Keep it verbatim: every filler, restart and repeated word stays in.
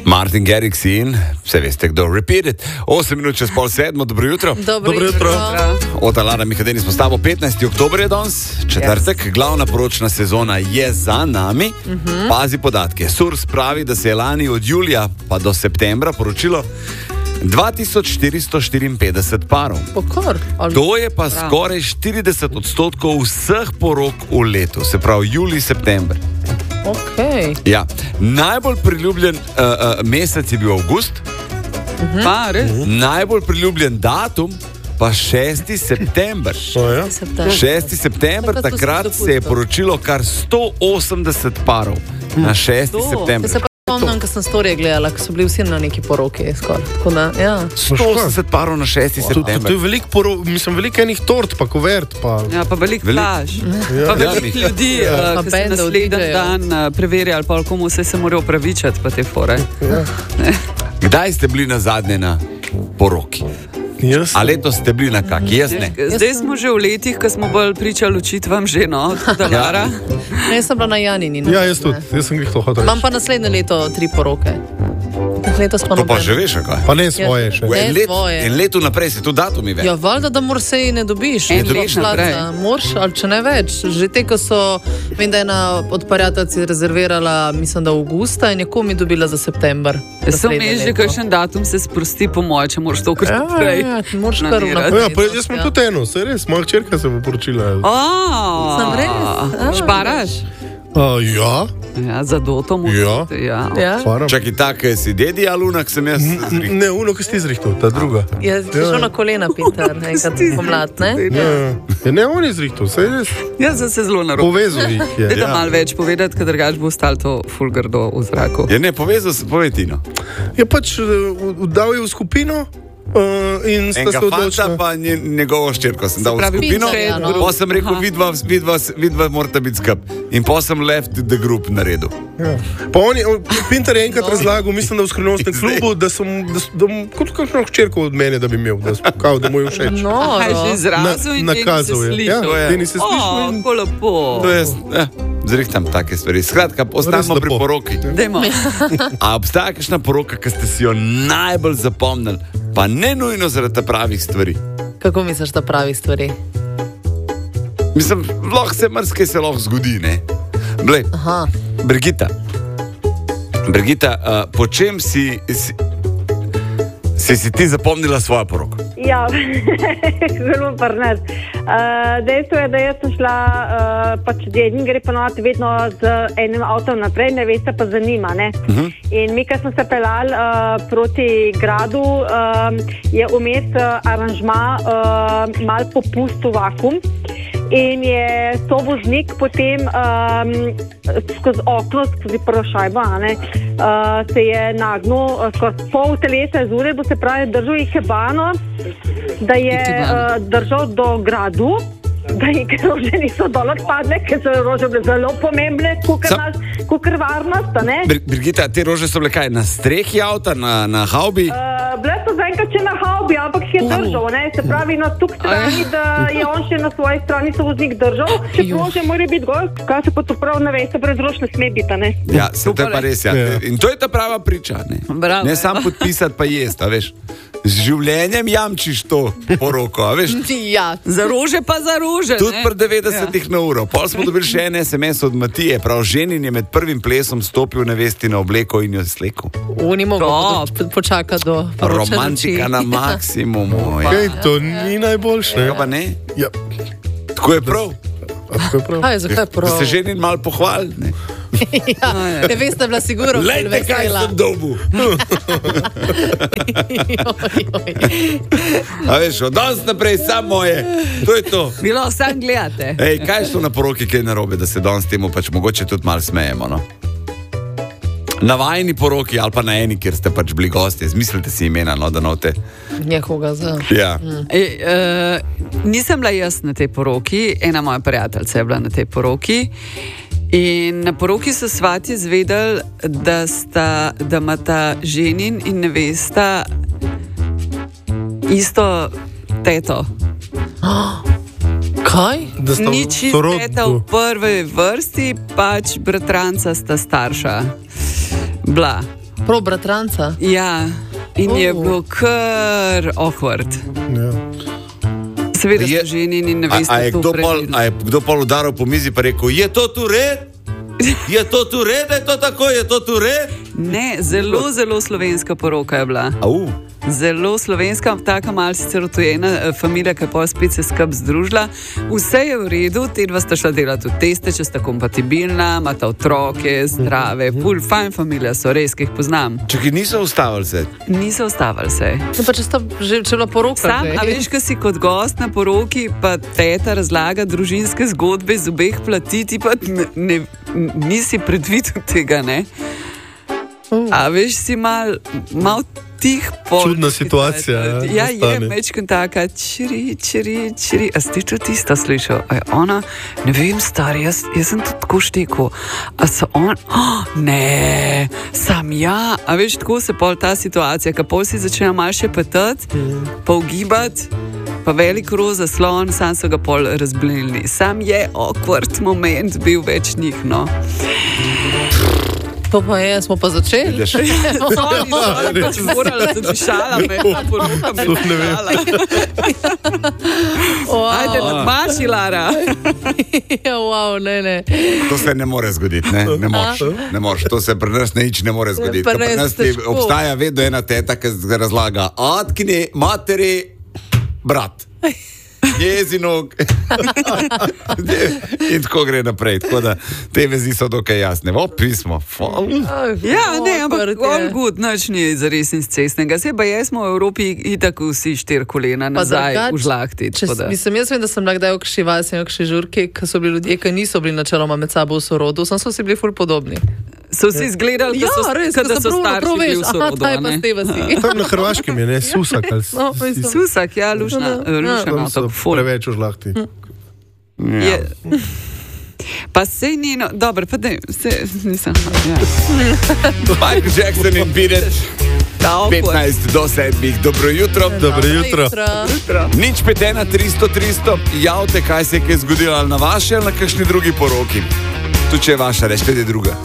Martin Garrix in, vse veste kdo, Repeat It. osem minut čez pol sedmo, dobro jutro. Dobro, dobro jutro. Ota Lara Mihadeni izpostavil petnajsti oktober je danes, četrtek, yes. Glavna poročna sezona je za nami. Uh-huh. Pazi podatke. Surs pravi, da se je lani od julija pa do septembra poročilo dva tisoč štiristo štiriinpetdeset parov. Pokor, ali... To je pa prav. Skoraj štirideset odstotkov vseh porok v letu, se pravi julij, september. Okay. Ja. Najbolj priljubljen uh, uh, mesec je bil avgust, uh-huh. pa, uh-huh. Najbolj priljubljen datum pa šesti september. šesti september, takrat se je poročilo kar sto osemdeset parov na šesti september. Spomnim, ko sem storije gledala, ko so bili vsi na neki poroki. Da, ja. sto osemdeset parov na šesti september. To je veliko porok, mislim, veliko enih tort, pa kuvert. Pa, ja, pa veliko plaž. Ja. Pa veliko ljudi, ja. uh, ki so naslednji dan uh, preverjali, pa komu se se morajo opravičati pa te fore. Ja. Kdaj ste bili na zadnje na poroki? A letos ste bili na kak? Jaz ne. Zdaj smo že v letih, ko smo bolj pričali učitvam že, no, da Lara. Ne, sem bila na Janini. Ja, jaz tudi, jaz sem jih to hotel reči. Imam pa naslednje leto tri poroke. To pa že veš, kaj? Pa ne svoje še. En, let, en leto naprej se tu datumi več. Ja, valjda, da moraš se ne dobiš. En let naprej. Moraš, ali če ne več. Že te, ko so, vem, da je ena od parjatac rezervirala, mislim, da avgusta in je komi dobila za september. Sem veš, že kakšen datum se sprosti po moje, če moraš to kar naprej. Ja, ja, moraš kar naprej. Ja, pa jaz sem tudi eno, se res, moja hčerka se bo poročila. Sem res? Šparaš? Uh, ja. Ja, za doto mu. Ja. Ja. Ja. Čakaj, tak si dedi, ali unak sem jaz zrihtal? Ne, uno, ki si zrihtal, ta druga. Ja, si šel na kolena, Peter, enkrat pomlad, ne? Ja, ja. Ne, on je zrihtal, se je res. Ja, sem se zelo narobil. Povezal jih je. Daj da malo več povedati, ker drugač bo ostalo to ful grdo v zraku. Ja, ne, povezal sem povedino. Ja, pač dal je v skupino. Uh, in enega fanta pa njegovo ščerko sem dal v skupino, pa sem rekel, vidva, vidva, vidva morate biti skup. In pa sem left the group naredil. Ja. Pa on je, Pinter je enkrat razlagal, mislim, da v skrivnostnem klubu, da sem, da, da, kot kakšno ščerko od mene, da bi imel, da, kao, da mu je všeč. No, kaj že izrazil in teni se slišal. Ja, teni se slišal. O, ko lepo. To je, ja, zrihtam take stvari. Skratka, ostanemo pri poroki. Dajmo. A obstaja kakšna poroka, ki ste si jo najbolj zapomnili? Pa ne nujno zaradi pravih stvari. Kako misliš, da pravih stvari? Mislim, lahko se marsikaj se lahko zgodi, ne? Blej, Brigita, Brigita, uh, po čem si si, si si ti zapomnila svojo poroko? Ja, zelo prnet. Uh, dejstvo je, da jaz sem šla, uh, pač dedin gre ponovati vedno z enim avtom naprej, ne veste pa za njima, ne. Uh-huh. In mi, ko sem se pelal uh, proti gradu, uh, je vmes uh, aranžma uh, mal popustil vakum. In je sovoznik potem um, skozi okno, skozi prvo šajbo, ne, uh, se je nagnil, uh, skozi pol telesa iz ure, bo se pravi držal jih hebano, da je uh, držal do gradu, da jih rože niso dol odpadle, ker so rože bile zelo pomembne, kukor varnost, ne. Brigita, te rože so bile kaj, na strehi avta, na, na haubi? Uh, bile so zaenkrat če na haubi, ampak jih je držal, ne, se pravi na tuk strani, da je on še na svoji strani sovoznik držal, če rože mora biti gol, kaj se pa to prav ne veste, brez rož ne sme biti, ne. Ja, se to je pa res, ja. In to je ta prava priča, ne. Bravo, ne sam podpisati pa jest, a veš. Z življenjem jamčiš to poroko, a veš? Ja. Za rože pa za rože, tudi pri devetdesetih ja. Na uro. Pol smo dobili še en es em es od Matije, prav ženin je med prvim plesom stopil nevesti na obleko in jo slekel. Oni mogo počakati do poroča romantika na maksimumu. Ja. Hej, to ni najboljše. Ja, pa ne? Ja. Tako je prav. Tako je prav. Aj, zakaj je prav? Da se ženin malo pohvali, ne? Ja, ne veste, bila sigurno lejte, kaj sem dobil. A veš, od danes naprej samo moje. To je to. Bilo sam gledate. Ej, kaj so na poroki kaj narobe, da se danes temu pač mogoče tudi malo smejemo, no? Na vajni poroki ali pa na eni, kjer ste pač bili gosti, zmislite si imena, no, da note. Njehoga za. Ja. Mm. E, uh, nisem bila jaz na tej poroki, ena moja prijateljica je bila na tej poroki. In na poroki so svati izvedeli, da sta, da imata ženin in nevesta isto teto. Kaj? Nič teta v prvi vrsti, pač bratranca sta starša. Bla. Prav bratranca. Ja, in oh. je Oh. bilo kar awkward. Ja. Seveda Je- ste ženini in ne A, veste, a, je to kdo pol, pravilno. a je kdo pol udaril po mizi in rekel, je to tu red? Je to tu red, da je to tako, je to tu red? Ne, zelo, zelo slovenska poroka je bila. Au. Zelo slovenska, taka malce sicer odtujena eh, familija, ki je pa spet se skup združila. Vse je v redu, te dva sta šla delati v teste, če sta kompatibilna, imata otroke, zdrave, ful, fajn familija so, res, ki jih poznam. Če ki niso ustavili se. Niso ustavili se. No, pa če sta že če bila poroka. Sam, že. a veš, ko si kot gost na poroki, pa teta razlaga družinske zgodbe iz obeh plati, ti pa ne, ne, nisi predvidel tega, ne? Uh. A veš, si mal, mal tih pol. Čudna situacija, ja, Ja, je nastane. mečken taka, čiri, čiri, čiri. A si to tisto slišal? A je ona, ne vem, star, jaz, jaz sem tudi tako štekel. A so on, oh, ne, sam ja. A veš, tako se pol ta situacija, ka pol si začne mal še petati, pa ugibati. Pa velik roza slon, sam so ga pol razblinili. Sam je awkward moment bil več njih, no. To pa je, smo pa začeli. Ideš. Sorry, sorry, pač morala sem dišala, me je poroka me Sploh ne vem. dišala. Wow. Ajde, nadmaši, Lara. Ja, wow, ne, ne. To se ne more zgoditi, ne, ne moreš. Ne moreš. To se pri nas nič ne more zgoditi. Pri To Pri nas nas ti težko. obstaja vedno ena teta, ki razlaga, atkini, materi, brat. Jezinog. In tako gre naprej. Tako da te vezi so dokaj jasne. O, pismo. Fol. Ja, ne, ampak Awkward je. all good, nič ni zares iz cestnega. Sej pa jaz smo v Evropi itak vsi štir kolena Pa nazaj drugače, v žlahti. Če, tako da. mislim, jaz vem, da sem kdaj v kakšni vasi, v kakšni žurki, ko so bili ljudje, ki niso bili načeloma med sabo v sorodu, sem so si bili ful podobni. So si izgledali, da Ja, so, res, kot da ko so prav- starši prav bili veš, v aha, sorodu. ta je a pa ne? s te vasi. Tam na Hrvaškem je, ne, Susak ali s- No, mislim. Susak, ja, lušna, Ja. eh, lušna, Tam no, so tako ful. preveč v žlahti. Je, pa sej ni, no, dobro, pa dej, se, nisem, ja. Michael Jackson in Beat It. Ta awkward. petnajst do sedmih. Dobro jutro. Dobro jutro. Nič pet ena tristo tristo. Javite, kaj se je kaj zgodilo ali na vaši ali na kakšni drugi poroki. Tu če je vaša, rečete, da je druga.